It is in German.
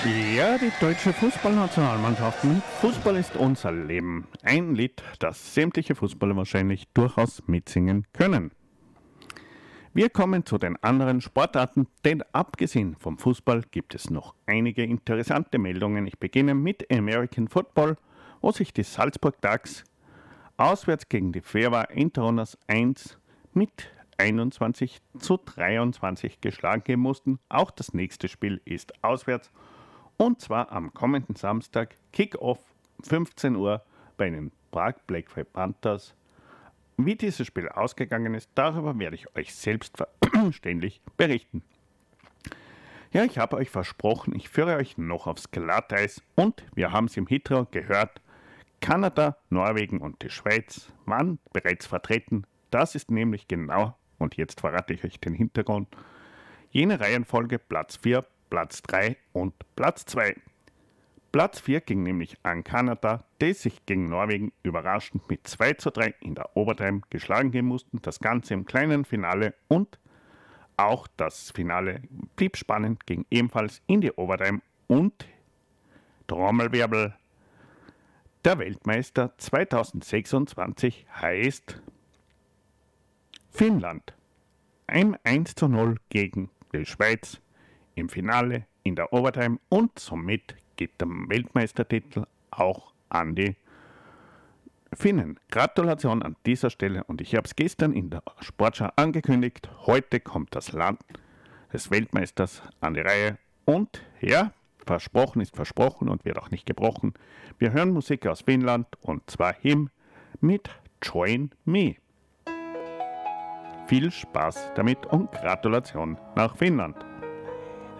Ja, die deutsche Fußballnationalmannschaft. Fußball ist unser Leben. Ein Lied, das sämtliche Fußballer wahrscheinlich durchaus mitsingen können. Wir kommen zu den anderen Sportarten, denn abgesehen vom Fußball gibt es noch einige interessante Meldungen. Ich beginne mit American Football, wo sich die Salzburg Ducks auswärts gegen die Fever Interrunners 1 mit 21:23 geschlagen geben mussten. Auch das nächste Spiel ist auswärts. Und zwar am kommenden Samstag, Kick-Off 15 Uhr bei den Prag Blackfire Panthers. Wie dieses Spiel ausgegangen ist, darüber werde ich euch selbstverständlich berichten. Ja, ich habe euch versprochen, ich führe euch noch aufs Glatteis und wir haben es im Hitro gehört. Kanada, Norwegen und die Schweiz waren bereits vertreten. Das ist nämlich genau, und jetzt verrate ich euch den Hintergrund, jene Reihenfolge Platz 4, Platz 3 und Platz 2. Platz 4 ging nämlich an Kanada, die sich gegen Norwegen überraschend mit 2:3 in der Overtime geschlagen geben mussten. Das Ganze im kleinen Finale und auch das Finale blieb spannend, ging ebenfalls in die Overtime und Trommelwirbel. Der Weltmeister 2026 heißt Finnland. Ein 1:0 gegen die Schweiz im Finale, in der Overtime und somit geht der Weltmeistertitel auch an die Finnen. Gratulation an dieser Stelle und ich habe es gestern in der Sportschau angekündigt. Heute kommt das Land des Weltmeisters an die Reihe und ja, versprochen ist versprochen und wird auch nicht gebrochen. Wir hören Musik aus Finnland und zwar Him mit Join Me. Viel Spaß damit und Gratulation nach Finnland.